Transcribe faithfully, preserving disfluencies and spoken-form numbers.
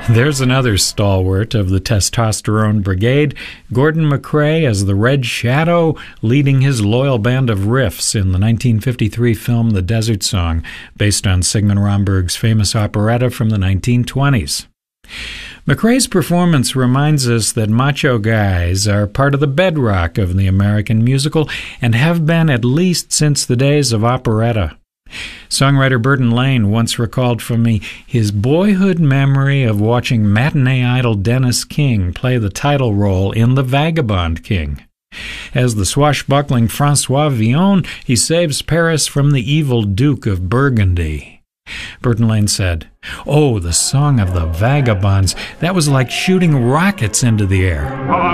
There's another stalwart of the testosterone brigade, Gordon MacRae as the Red Shadow, leading his loyal band of riffs in the nineteen fifty-three film The Desert Song, based on Sigmund Romberg's famous operetta from the nineteen twenties. MacRae's performance reminds us that macho guys are part of the bedrock of the American musical and have been at least since the days of operetta. Songwriter Burton Lane once recalled for me his boyhood memory of watching matinee idol Dennis King play the title role in The Vagabond King. As the swashbuckling Francois Villon, he saves Paris from the evil Duke of Burgundy. Burton Lane said, "Oh, the song of the vagabonds, that was like shooting rockets into the air."